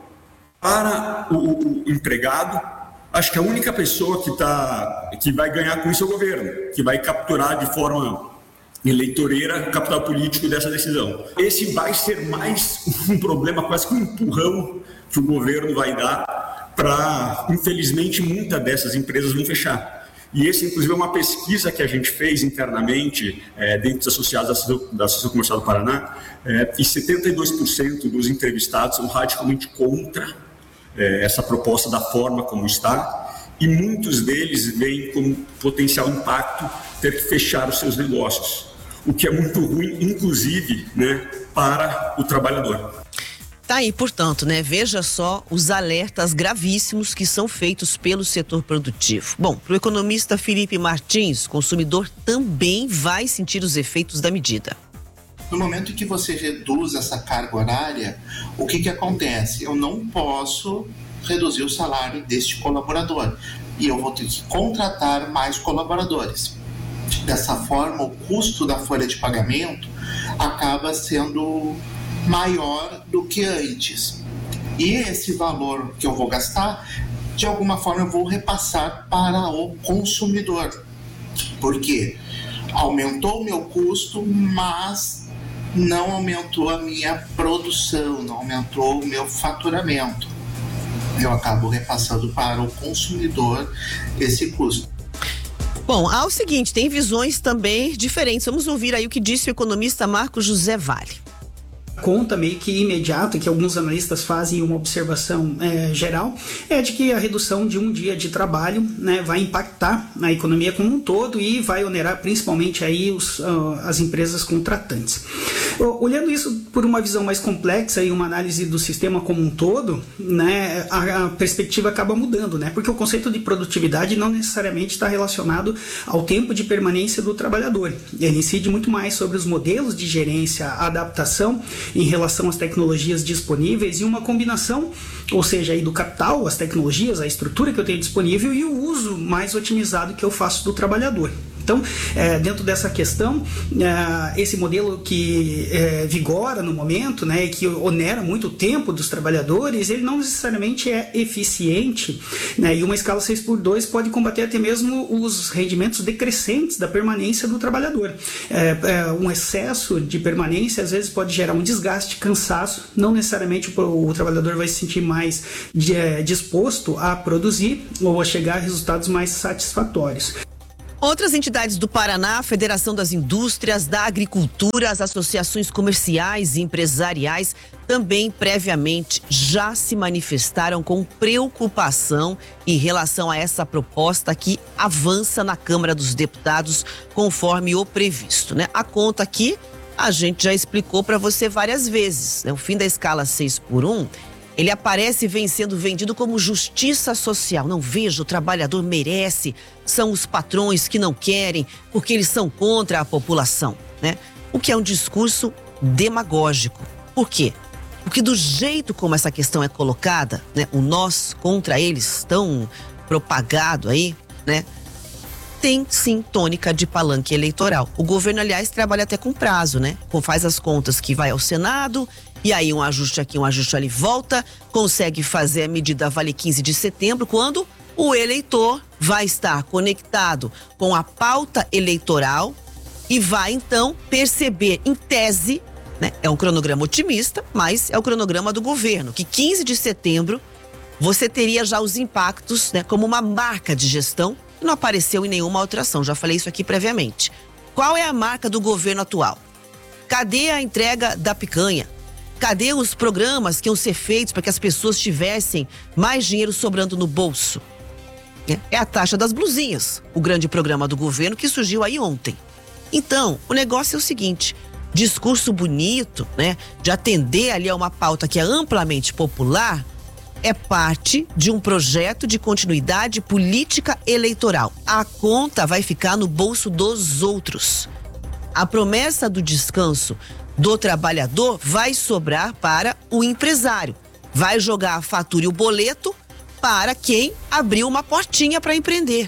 para o, o, o empregado. Acho que a única pessoa que, tá, que vai ganhar com isso é o governo, que vai capturar de forma eleitoreira o capital político dessa decisão. Esse vai ser mais um problema, quase que um empurrão que o governo vai dar para, infelizmente, muitas dessas empresas vão fechar. E esse, inclusive, é uma pesquisa que a gente fez internamente é, dentro dos associados da Associação Comercial do Paraná, é, e setenta e dois por cento dos entrevistados são radicalmente contra é, essa proposta da forma como está, e muitos deles veem como potencial impacto ter que fechar os seus negócios, o que é muito ruim, inclusive, né, para o trabalhador. Tá aí, portanto, né? Veja só os alertas gravíssimos que são feitos pelo setor produtivo. Bom, para o economista Felipe Martins, o consumidor também vai sentir os efeitos da medida. No momento em que você reduz essa carga horária, o que que acontece? Eu não posso reduzir o salário deste colaborador e eu vou ter que contratar mais colaboradores. Dessa forma, o custo da folha de pagamento acaba sendo maior do que antes. E esse valor que eu vou gastar, de alguma forma eu vou repassar para o consumidor. Por quê? Aumentou o meu custo, mas não aumentou a minha produção, não aumentou o meu faturamento. Eu acabo repassando para o consumidor esse custo. Bom, há o seguinte, tem visões também diferentes. Vamos ouvir aí o que disse o economista Marco José Vale. Conta meio que imediata que alguns analistas fazem uma observação é, geral é de que a redução de um dia de trabalho, né, vai impactar na economia como um todo e vai onerar principalmente aí os, uh, as empresas contratantes. Olhando isso por uma visão mais complexa e uma análise do sistema como um todo, né, a, a perspectiva acaba mudando, né, porque o conceito de produtividade não necessariamente está relacionado ao tempo de permanência do trabalhador. Ele incide muito mais sobre os modelos de gerência, adaptação em relação às tecnologias disponíveis e uma combinação, ou seja, aí do capital, as tecnologias, a estrutura que eu tenho disponível e o uso mais otimizado que eu faço do trabalhador. Então, é, dentro dessa questão, é, esse modelo que é, vigora no momento, né, e que onera muito o tempo dos trabalhadores, ele não necessariamente é eficiente, né, e uma escala seis por dois pode combater até mesmo os rendimentos decrescentes da permanência do trabalhador. É, é, um excesso de permanência às vezes pode gerar um desgaste, cansaço, não necessariamente o, o trabalhador vai se sentir mais de, é, disposto a produzir ou a chegar a resultados mais satisfatórios. Outras entidades do Paraná, a Federação das Indústrias, da Agricultura, as associações comerciais e empresariais também previamente já se manifestaram com preocupação em relação a essa proposta que avança na Câmara dos Deputados conforme o previsto, né? A conta aqui a gente já explicou para você várias vezes, né? O fim da escala seis por um, ele aparece vem sendo vendido como justiça social. Não, veja, o trabalhador merece, são os patrões que não querem, porque eles são contra a população, né? O que é um discurso demagógico. Por quê? Porque do jeito como essa questão é colocada, né, o nós contra eles, tão propagado aí, né, tem sim tônica de palanque eleitoral. O governo, aliás, trabalha até com prazo, né? Faz as contas que vai ao Senado, e aí um ajuste aqui, um ajuste ali, volta, consegue fazer a medida Vale quinze de setembro, quando o eleitor vai estar conectado com a pauta eleitoral e vai então perceber, em tese, né, é um cronograma otimista, mas é o cronograma do governo, que quinze de setembro você teria já os impactos, né, como uma marca de gestão que não apareceu em nenhuma alteração. Já falei isso aqui previamente. Qual é a marca do governo atual? Cadê a entrega da picanha? Cadê os programas que iam ser feitos para que as pessoas tivessem mais dinheiro sobrando no bolso? É a taxa das blusinhas, o grande programa do governo que surgiu aí ontem. Então, o negócio é o seguinte: discurso bonito, né, de atender ali a uma pauta que é amplamente popular, é parte de um projeto de continuidade política eleitoral. A conta vai ficar no bolso dos outros. A promessa do descanso do trabalhador vai sobrar para o empresário. Vai jogar a fatura e o boleto para quem abriu uma portinha para empreender.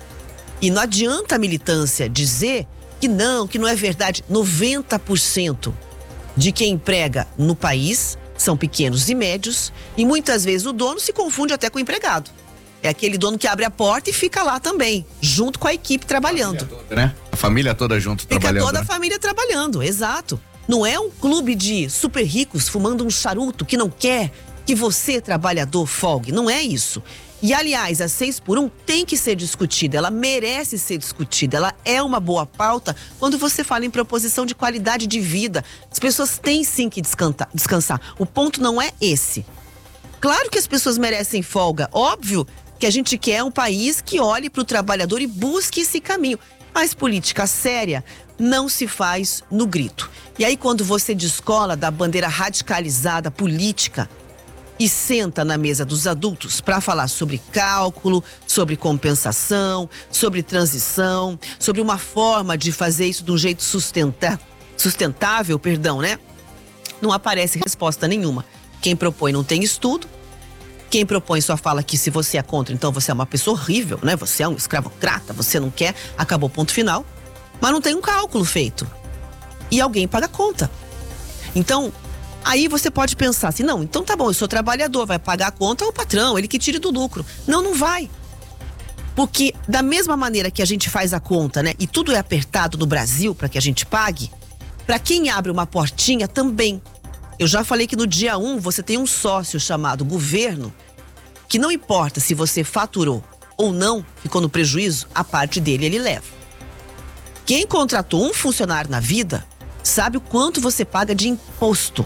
E não adianta a militância dizer que não, que não é verdade. noventa por cento de quem emprega no país são pequenos e médios, e muitas vezes o dono se confunde até com o empregado. É aquele dono que abre a porta e fica lá também, junto com a equipe trabalhando. A família toda, né? A família toda junto fica trabalhando. Fica toda né? a família trabalhando, exato. Não é um clube de super ricos fumando um charuto que não quer que você, trabalhador, folgue. Não é isso. E, aliás, a seis por um tem que ser discutida, ela merece ser discutida, ela é uma boa pauta quando você fala em proposição de qualidade de vida. As pessoas têm sim que descansar. O ponto não é esse. Claro que as pessoas merecem folga, óbvio que a gente quer um país que olhe para o trabalhador e busque esse caminho. Mas política séria não se faz no grito. E aí, quando você descola da bandeira radicalizada política e senta na mesa dos adultos para falar sobre cálculo, sobre compensação, sobre transição, sobre uma forma de fazer isso de um jeito sustenta, sustentável, perdão, né? Não aparece resposta nenhuma. Quem propõe não tem estudo. Quem propõe só fala que se você é contra, então você é uma pessoa horrível, né? Você é um escravocrata, você não quer, acabou, ponto final. mas não tem um cálculo feito. E alguém paga a conta. Então, aí você pode pensar assim, não, então tá bom, eu sou trabalhador, vai pagar a conta o patrão, ele que tire do lucro. Não, não vai. Porque da mesma maneira que a gente faz a conta, né, e tudo é apertado no Brasil para que a gente pague, para quem abre uma portinha também. Eu já falei que no dia um você tem um sócio chamado governo, que não importa se você faturou ou não, ficou no prejuízo, a parte dele ele leva. Quem contratou um funcionário na vida sabe o quanto você paga de imposto.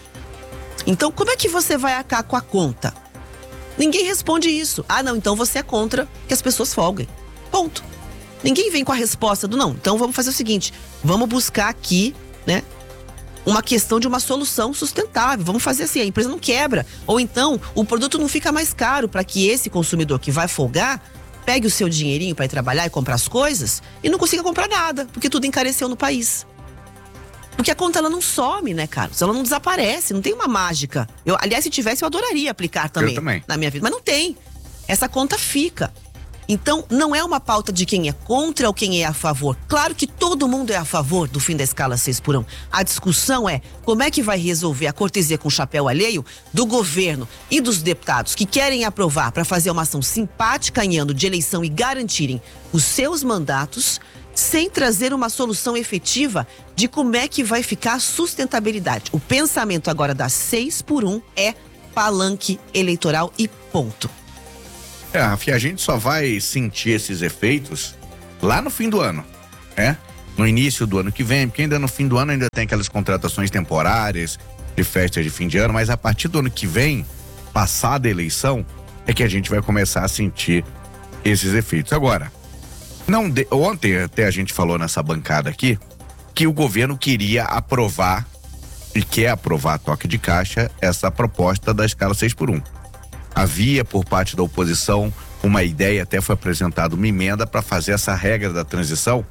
Então, como é que você vai arcar com a conta? Ninguém responde isso. Ah, não, então você é contra que as pessoas folguem. Ponto. Ninguém vem com a resposta do não. Então, vamos fazer o seguinte, vamos buscar aqui, né, uma questão de uma solução sustentável. Vamos fazer assim, a empresa não quebra. Ou então, o produto não fica mais caro para que esse consumidor que vai folgar pegue o seu dinheirinho para ir trabalhar e comprar as coisas e não consiga comprar nada, porque tudo encareceu no país. Porque a conta, ela não some, né, Carlos? Ela não desaparece, não tem uma mágica. Eu, aliás, se tivesse, eu adoraria aplicar também, eu também na minha vida. Mas não tem. Essa conta fica. Então, não é uma pauta de quem é contra ou quem é a favor. Claro que todo mundo é a favor do fim da escala seis por um. A discussão é como é que vai resolver a cortesia com chapéu alheio do governo e dos deputados que querem aprovar para fazer uma ação simpática em ano de eleição e garantirem os seus mandatos, sem trazer uma solução efetiva de como é que vai ficar a sustentabilidade. O pensamento agora da seis por um é palanque eleitoral e ponto. É, Rafi, a gente só vai sentir esses efeitos lá no fim do ano, né? No início do ano que vem, porque ainda no fim do ano ainda tem aquelas contratações temporárias de festas de fim de ano, mas a partir do ano que vem, passada a eleição, é que a gente vai começar a sentir esses efeitos. Agora, não de... ontem até a gente falou nessa bancada aqui que o governo queria aprovar e quer aprovar a toque de caixa essa proposta da escala seis por um. Havia por parte da oposição uma ideia, até foi apresentada uma emenda para fazer essa regra da transição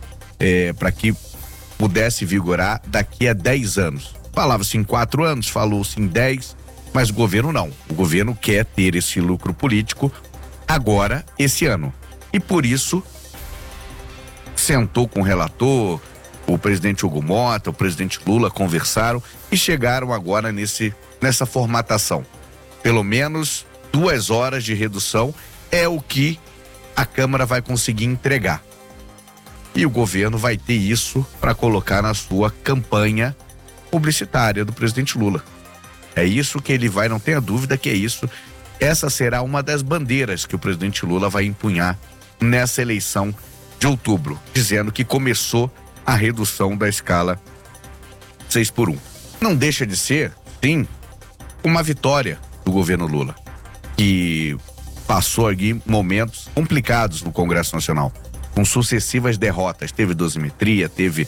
é, para que pudesse vigorar daqui a dez anos. Falava-se em quatro anos, falou-se em dez, mas o governo não. O governo quer ter esse lucro político agora, esse ano. E por isso sentou com o relator, o presidente Hugo Mota, o presidente Lula conversaram e chegaram agora nesse, nessa formatação. Pelo menos duas horas de redução é o que a Câmara vai conseguir entregar. E o governo vai ter isso para colocar na sua campanha publicitária do presidente Lula. É isso que ele vai, não tenha dúvida que é isso. Essa será uma das bandeiras que o presidente Lula vai empunhar nessa eleição de outubro, dizendo que começou a redução da escala seis por um. Não deixa de ser, sim, uma vitória do governo Lula, que passou aqui momentos complicados no Congresso Nacional, com sucessivas derrotas. Teve dosimetria, teve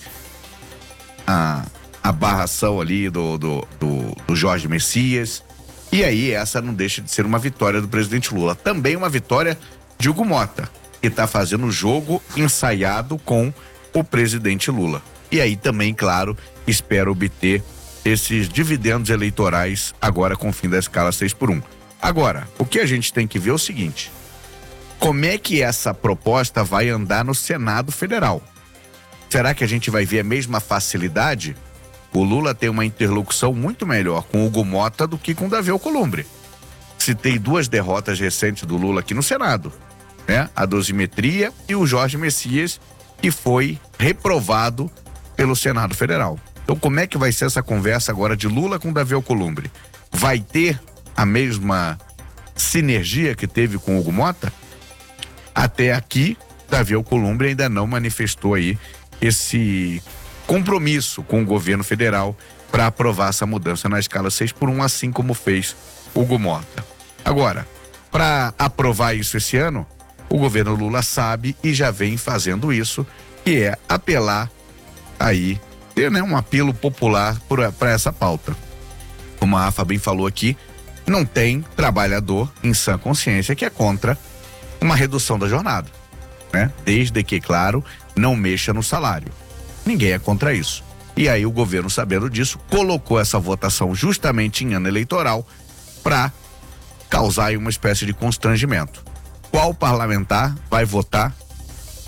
a, a barração ali do, do, do, do Jorge Messias, e aí essa não deixa de ser uma vitória do presidente Lula. Também uma vitória de Hugo Mota, que está fazendo o jogo ensaiado com o presidente Lula. E aí também, claro, espera obter esses dividendos eleitorais agora com o fim da escala seis por um. Agora, o que a gente tem que ver é o seguinte: como é que essa proposta vai andar no Senado Federal? Será que a gente vai ver a mesma facilidade? O Lula tem uma interlocução muito melhor com o Hugo Mota do que com o Davi Alcolumbre. Citei duas derrotas recentes do Lula aqui no Senado, né? A dosimetria e o Jorge Messias, que foi reprovado pelo Senado Federal. Então, como é que vai ser essa conversa agora de Lula com Davi Alcolumbre? Vai ter a mesma sinergia que teve com o Hugo Mota? Até aqui, Davi Alcolumbre ainda não manifestou aí esse compromisso com o governo federal para aprovar essa mudança na escala seis por um, assim como fez Hugo Mota. Agora, para aprovar isso esse ano, o governo Lula sabe e já vem fazendo isso, que é apelar aí, ter, né, um apelo popular para essa pauta. Como a Rafa bem falou aqui, não tem trabalhador em sã consciência que é contra uma redução da jornada, né? Desde que, claro, não mexa no salário. Ninguém é contra isso. E aí o governo, sabendo disso, colocou essa votação justamente em ano eleitoral para causar aí uma espécie de constrangimento. Qual parlamentar vai votar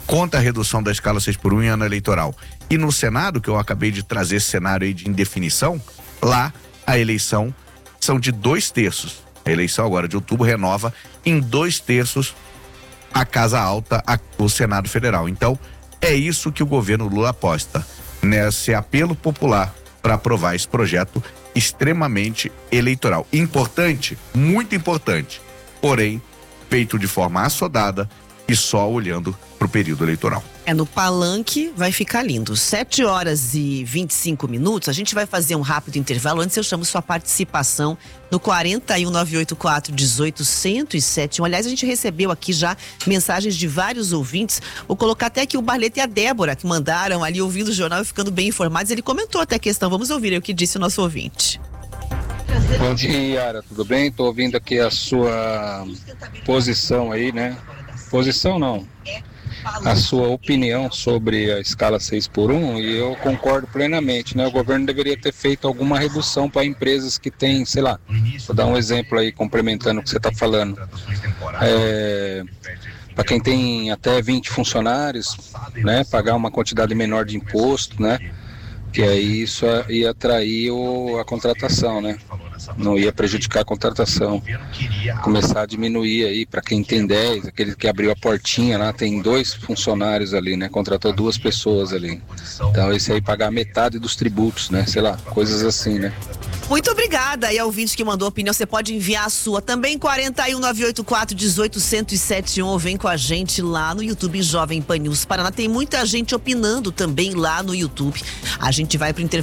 contra a redução da escala seis por um em ano eleitoral. E no Senado, que eu acabei de trazer esse cenário aí de indefinição, lá a eleição são de dois terços. A eleição agora de outubro renova em dois terços a Casa Alta, a, o Senado Federal. Então, é isso que o governo Lula aposta, nesse apelo popular para aprovar esse projeto extremamente eleitoral. Importante, muito importante, porém, feito de forma assodada e só olhando para o período eleitoral. É, no palanque vai ficar lindo. sete horas e vinte e cinco minutos. A gente vai fazer um rápido intervalo. Antes eu chamo sua participação no quarenta e um, nove oito quatro, dezoito, cento e sete. Aliás, a gente recebeu aqui já mensagens de vários ouvintes. Vou colocar até aqui o Barleta e a Débora, que mandaram ali ouvindo o jornal e ficando bem informados. Ele comentou até a questão. Vamos ouvir aí o que disse o nosso ouvinte. Bom dia, Yara, tudo bem? Estou ouvindo aqui a sua posição aí, né? Posição não, a sua opinião sobre a escala seis por um, e eu concordo plenamente, né? O governo deveria ter feito alguma redução para empresas que têm, sei lá, vou dar um exemplo aí, complementando o que você está falando. É, para quem tem até vinte funcionários, né? Pagar uma quantidade menor de imposto, né? Que aí isso ia atrair o, a contratação, né? Não ia prejudicar a contratação. Começar a diminuir aí para quem tem dez, aquele que abriu a portinha lá, tem dois funcionários ali, né? Contratou duas pessoas ali. Então esse aí pagar metade dos tributos, né? Sei lá, coisas assim, né? Muito obrigada. E ao ouvinte que mandou opinião, você pode enviar a sua também, quarenta e um, nove oito quatro, dezoito, cento e sete, ou vem com a gente lá no YouTube Jovem Pan News Paraná. Tem muita gente opinando também lá no YouTube. A gente vai pro intervalo.